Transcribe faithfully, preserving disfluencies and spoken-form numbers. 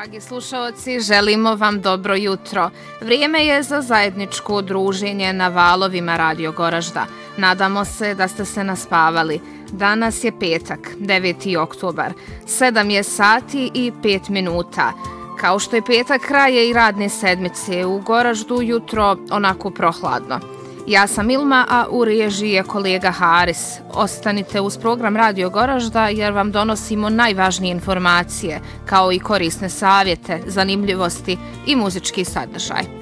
Dragi slušaoci, želimo vam dobro jutro. Vrijeme je za zajedničko druženje na valovima Radio Goražda. Nadamo se da ste se naspavali. Danas je petak, deveti oktobar. sedam je sati i pet minuta. Kao što je petak, kraj je i radne sedmice. U Goraždu jutro onako prohladno. Ja sam Ilma, a u režiji je kolega Haris. Ostanite uz program Radio Goražda jer vam donosimo najvažnije informacije, kao i korisne savjete, zanimljivosti i muzički sadržaj.